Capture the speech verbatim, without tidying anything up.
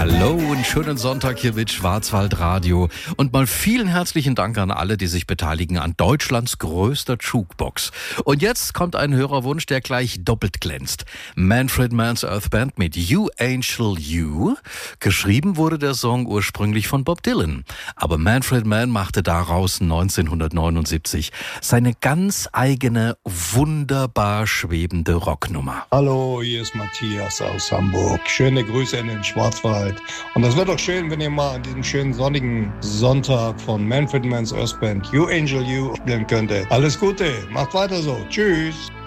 Hallo und schönen Sonntag hier mit Schwarzwaldradio. Und mal vielen herzlichen Dank an alle, die sich beteiligen an Deutschlands größter Jukebox. Und jetzt kommt ein Hörerwunsch, der gleich doppelt glänzt. Manfred Mann's Earth Band mit You Angel You. Geschrieben wurde der Song ursprünglich von Bob Dylan. Aber Manfred Mann machte daraus neunzehnhundertneunundsiebzig seine ganz eigene, wunderbar schwebende Rocknummer. Hallo, hier ist Matthias aus Hamburg. Schöne Grüße in den Schwarzwald. Und das wird doch schön, wenn ihr mal an diesem schönen sonnigen Sonntag von Manfred Mann's Earth Band You Angel You spielen könntet. Alles Gute, macht weiter so. Tschüss.